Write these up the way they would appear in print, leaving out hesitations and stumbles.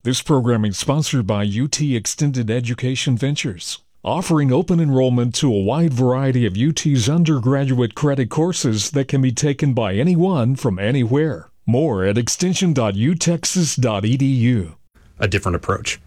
This programming is sponsored by UT Extended Education Ventures, offering open enrollment to a wide variety of UT's undergraduate credit courses that can be taken by anyone from anywhere. More at extension.utexas.edu. A different approach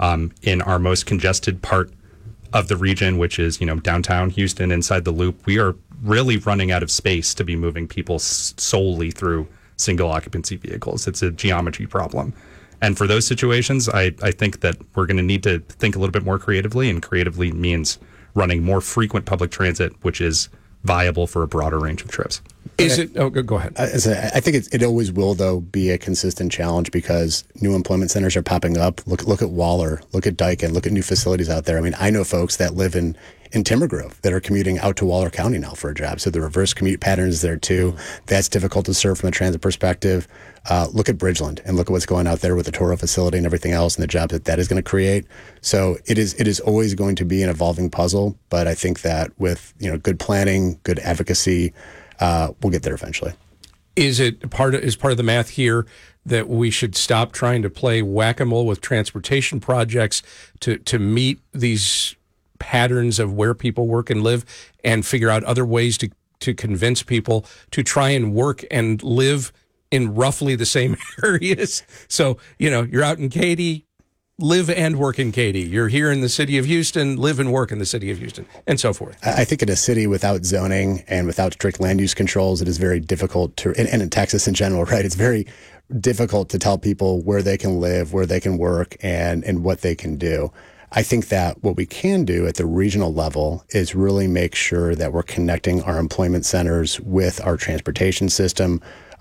in our most congested part of the region, which is, downtown Houston, inside the loop. We are really running out of space to be moving people solely through single occupancy vehicles. It's a geometry problem. And for those situations, I think that we're going to need to think a little bit more creatively, and creatively means running more frequent public transit, which is viable for a broader range of trips. Is it? Oh, go ahead. I think it always will, though, be a consistent challenge because new employment centers are popping up. Look at Waller, look at Daikin, look at new facilities out there. I mean, I know folks that live in Timber Grove that are commuting out to Waller County now for a job. So the reverse commute pattern is there too. That's difficult to serve from a transit perspective. Look at Bridgeland and look at what's going out there with the Toro facility and everything else and the jobs that is going to create. So it is always going to be an evolving puzzle. But I think that with good planning, good advocacy, we'll get there eventually. Is part of the math here that we should stop trying to play whack-a-mole with transportation projects to meet these patterns of where people work and live, and figure out other ways to convince people to try and work and live in roughly the same areas? So, you're out in Katy, live and work in Katy. You're here in the city of Houston, live and work in the city of Houston, and so forth. I think in a city without zoning and without strict land use controls, it is very difficult to, and in Texas in general, right? It's very difficult to tell people where they can live, where they can work, and what they can do. I think that what we can do at the regional level is really make sure that we're connecting our employment centers with our transportation system.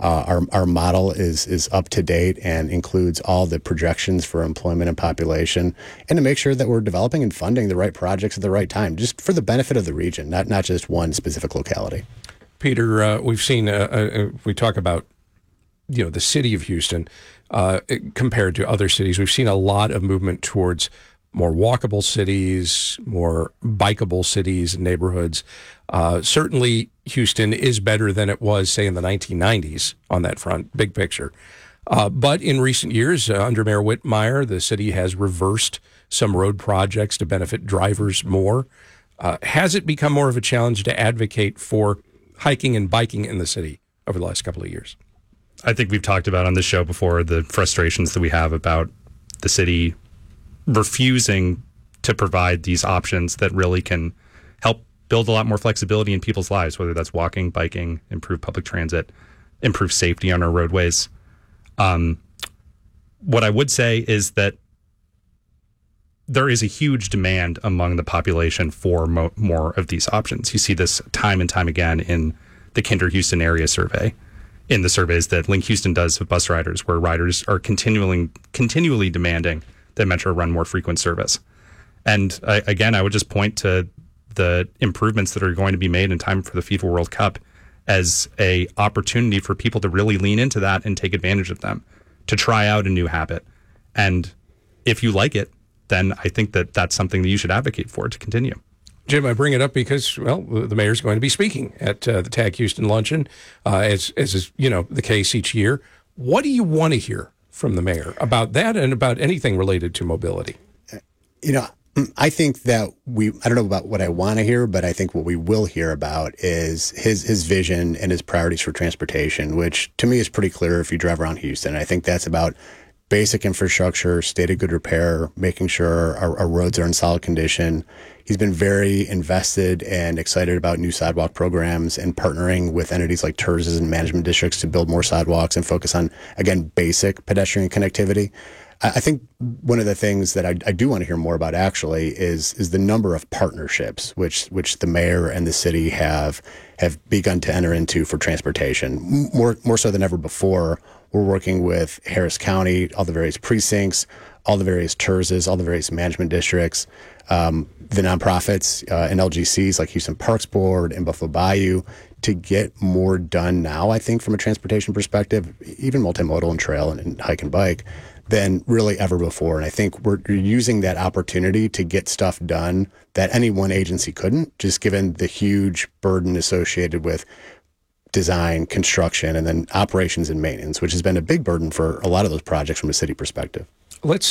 Our model is up to date and includes all the projections for employment and population, and to make sure that we're developing and funding the right projects at the right time, just for the benefit of the region, not just one specific locality. Peter, we've seen, we talk about, the city of Houston compared to other cities. We've seen a lot of movement towards more walkable cities, more bikeable cities and neighborhoods. Certainly, Houston is better than it was, say, in the 1990s on that front, big picture. But in recent years, under Mayor Whitmire, the city has reversed some road projects to benefit drivers more. Has it become more of a challenge to advocate for hiking and biking in the city over the last couple of years? I think we've talked about on this show before the frustrations that we have about the city refusing to provide these options that really can help build a lot more flexibility in people's lives, whether that's walking, biking, improve public transit, improve safety on our roadways. What I would say is that there is a huge demand among the population for more of these options. You see this time and time again in the Kinder Houston area survey, in the surveys that Link Houston does of bus riders, where riders are continually demanding that Metro run more frequent service. And I would just point to the improvements that are going to be made in time for the FIFA World Cup as a opportunity for people to really lean into that and take advantage of them, to try out a new habit. And if you like it, then I think that that's something that you should advocate for to continue. Jim, I bring it up because, the mayor's going to be speaking at the TAG Houston Luncheon, as is, the case each year. What do you want to hear from the mayor about that and about anything related to mobility? I think that I don't know about what I want to hear, but I think what we will hear about is his vision and his priorities for transportation, which to me is pretty clear if you drive around Houston. I think that's about basic infrastructure, state of good repair, making sure our roads are in solid condition. He's been very invested and excited about new sidewalk programs and partnering with entities like TERS and management districts to build more sidewalks and focus on, again, basic pedestrian connectivity. I think one of the things that I do want to hear more about actually is the number of partnerships which the mayor and the city have begun to enter into for transportation. More so than ever before, we're working with Harris County, all the various precincts, all the various TERSs, all the various management districts, the nonprofits and LGCs like Houston Parks Board and Buffalo Bayou to get more done now, I think, from a transportation perspective, even multimodal and trail and hike and bike, than really ever before. And I think we're using that opportunity to get stuff done that any one agency couldn't, just given the huge burden associated with design, construction, and then operations and maintenance, which has been a big burden for a lot of those projects from a city perspective. Let's